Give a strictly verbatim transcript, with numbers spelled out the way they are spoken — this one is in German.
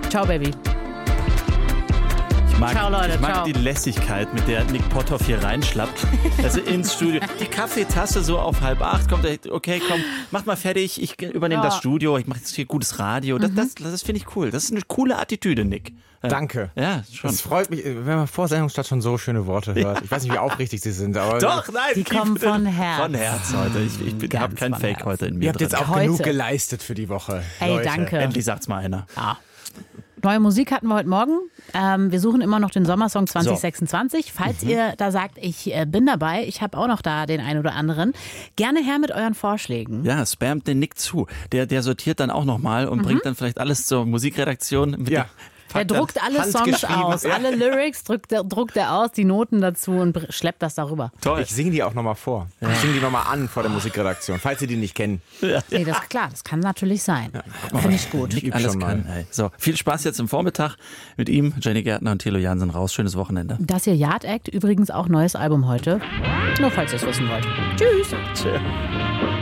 Ciao, Baby. Ich mag, Ciao, Leute, ich mag ciao. die Lässigkeit, mit der Nick Potthoff hier reinschlappt. Also ins Studio. Die Kaffeetasse so auf halb acht kommt er, okay, komm, mach mal fertig, ich übernehme Ja. das Studio, ich mache jetzt hier gutes Radio. Das, das, das finde ich cool. Das ist eine coole Attitüde, Nick. Ja. Danke. Ja, schon. Es freut mich, wenn man vor Sendungsstart schon so schöne Worte hört. Ich weiß nicht, wie aufrichtig sie sind, aber Doch, nein. Die kommen keep- von Herz. Von Herz heute. Ich, ich Ganz habe kein von Fake Herz. heute in mir ihr habt drin. jetzt auch Heute. genug geleistet für die Woche. Ey, Leute. danke. Endlich sagt's mal einer. Ja. Neue Musik hatten wir heute Morgen. Ähm, wir suchen immer noch den Sommersong zwanzig sechsundzwanzig. Falls Mhm. ihr da sagt, ich äh, bin dabei, ich habe auch noch da den einen oder anderen, gerne her mit euren Vorschlägen. Ja, spamt den Nick zu. Der, der sortiert dann auch nochmal und bringt dann vielleicht alles zur Musikredaktion. Mit Ja. dem- Der packt dann- druckt alle Songs handgeschrieben, aus, ja. alle Lyrics druckt, er- druckt er aus, die Noten dazu und br- schleppt das darüber. Toll. Ich singe die auch nochmal vor. Ich singe die nochmal an vor der Musikredaktion, falls Sie die nicht kennen. Nee, das ist klar, das kann natürlich sein. Finde ich gut. Nick üb alles schon kann. mal. Ey. So, viel Spaß jetzt im Vormittag mit ihm, Jenny Gärtner und Thilo Jansen raus. Schönes Wochenende. Das hier Yard Act, übrigens auch neues Album heute. Nur falls ihr es wissen wollt. Tschüss. Tschö.